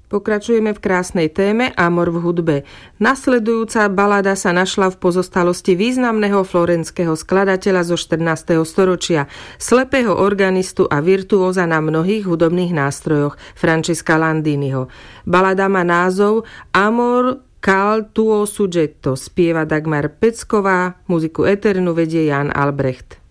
Pokračujeme v krásnej téme Amor v hudbe. Nasledujúca balada sa našla v pozostalosti významného florenského skladateľa zo 14. storočia, slepého organistu a virtuóza na mnohých hudobných nástrojoch, Francesca Landiniho. Balada má názov Amor cal tuo suggetto, spieva Dagmar Pecková, muziku eternu vedie Jan Albrecht.